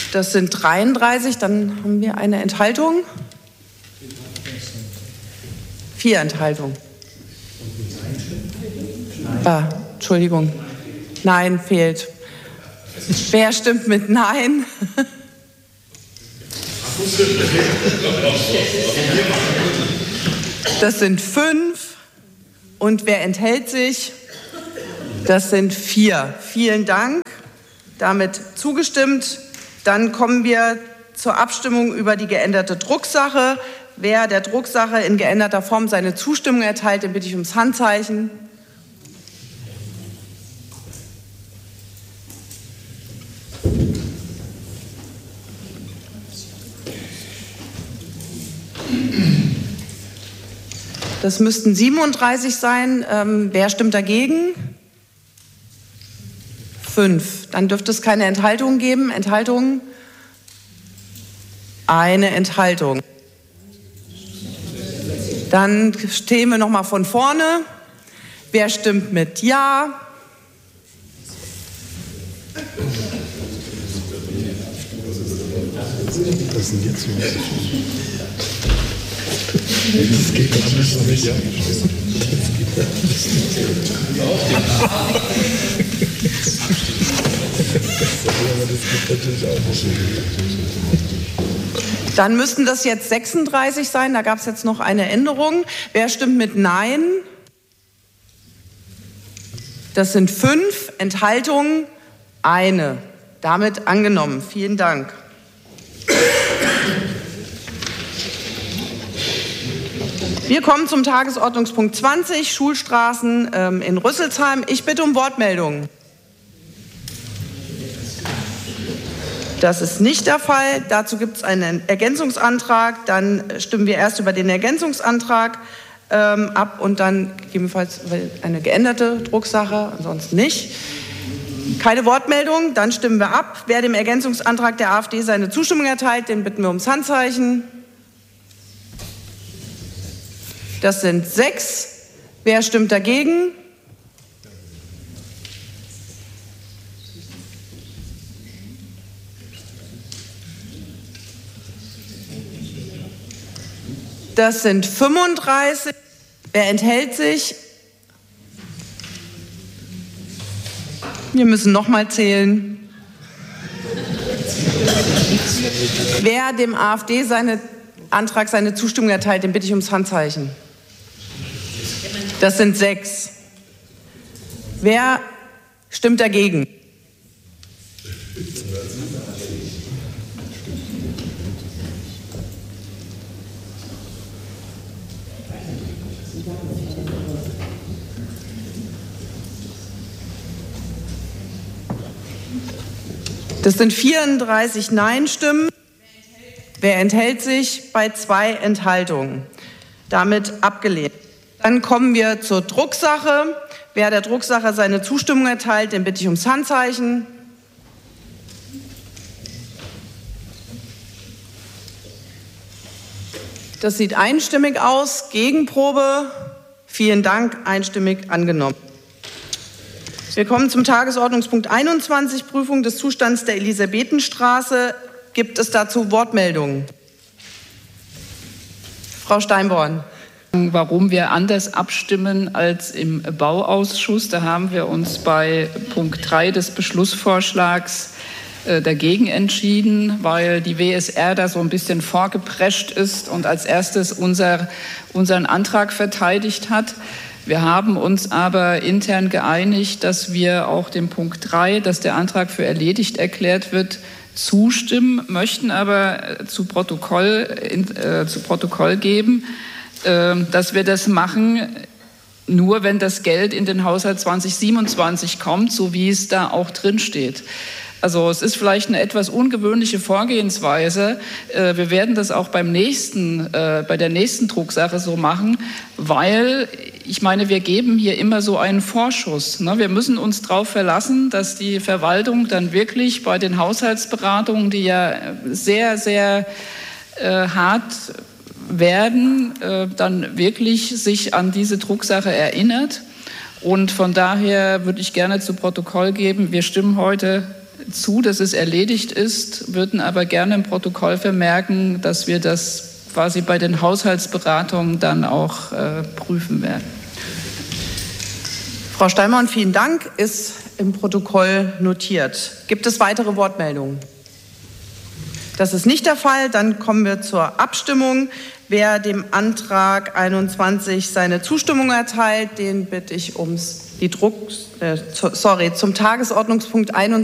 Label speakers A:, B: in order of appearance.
A: Das sind 33, dann haben wir eine Enthaltung. 4 Enthaltungen. Entschuldigung. Nein, fehlt. Wer stimmt mit Nein? Das sind 5. Und wer enthält sich? Das sind 4. Vielen Dank. Damit zugestimmt. Dann kommen wir zur Abstimmung über die geänderte Drucksache. Wer der Drucksache in geänderter Form seine Zustimmung erteilt, den bitte ich ums Handzeichen. Das müssten 37 sein. Wer stimmt dagegen? 5. Dann dürfte es keine Enthaltungen geben. Enthaltungen? Eine Enthaltung. Dann stehen wir noch mal von vorne. Wer stimmt mit Ja?
B: Das sind jetzt so. Das geht gar nicht. Ja.
A: Dann müssten das jetzt 36 sein. Da gab es jetzt noch eine Änderung. Wer stimmt mit Nein? Das sind 5. Enthaltungen? Eine. Damit angenommen. Vielen Dank. Wir kommen zum Tagesordnungspunkt 20, Schulstraßen in Rüsselsheim. Ich bitte um Wortmeldungen. Das ist nicht der Fall. Dazu gibt es einen Ergänzungsantrag. Dann stimmen wir erst über den Ergänzungsantrag ab und dann gegebenenfalls eine geänderte Drucksache, ansonsten nicht. Keine Wortmeldung, dann stimmen wir ab. Wer dem Ergänzungsantrag der AfD seine Zustimmung erteilt, den bitten wir ums Handzeichen. Das sind 6. Wer stimmt dagegen? Das sind 35. Wer enthält sich? Wir müssen noch mal zählen. Wer dem AfD-Antrag seine Zustimmung erteilt, den bitte ich ums Handzeichen. Das sind 6. Wer stimmt dagegen? Das sind 34 Nein-Stimmen. Wer enthält sich? Bei 2 Enthaltungen. Damit abgelehnt. Dann kommen wir zur Drucksache. Wer der Drucksache seine Zustimmung erteilt, den bitte ich ums Handzeichen. Das sieht einstimmig aus. Gegenprobe. Vielen Dank. Einstimmig angenommen. Wir kommen zum Tagesordnungspunkt 21, Prüfung des Zustands der Elisabethenstraße. Gibt es dazu Wortmeldungen? Frau Steinborn.
C: Warum wir anders abstimmen als im Bauausschuss, da haben wir uns bei Punkt 3 des Beschlussvorschlags dagegen entschieden, weil die WSR da so ein bisschen vorgeprescht ist und als erstes unseren Antrag verteidigt hat. Wir haben uns aber intern geeinigt, dass wir auch dem Punkt 3, dass der Antrag für erledigt erklärt wird, zustimmen, möchten aber zu Protokoll geben, dass wir das machen, nur wenn das Geld in den Haushalt 2027 kommt, so wie es da auch drin steht. Also es ist vielleicht eine etwas ungewöhnliche Vorgehensweise. Wir werden das auch bei der nächsten Drucksache so machen, weil ich meine, wir geben hier immer so einen Vorschuss. Ne? Wir müssen uns darauf verlassen, dass die Verwaltung dann wirklich bei den Haushaltsberatungen, die ja sehr, sehr hart werden, dann wirklich sich an diese Drucksache erinnert. Und von daher würde ich gerne zu Protokoll geben, wir stimmen heute zu, dass es erledigt ist, würden aber gerne im Protokoll vermerken, dass wir das quasi bei den Haushaltsberatungen dann auch prüfen werden.
A: Frau Steinmann, vielen Dank. Ist im Protokoll notiert. Gibt es weitere Wortmeldungen? Das ist nicht der Fall. Dann kommen wir zur Abstimmung. Wer dem Antrag 21 seine Zustimmung erteilt, den bitte ich zum Tagesordnungspunkt 21.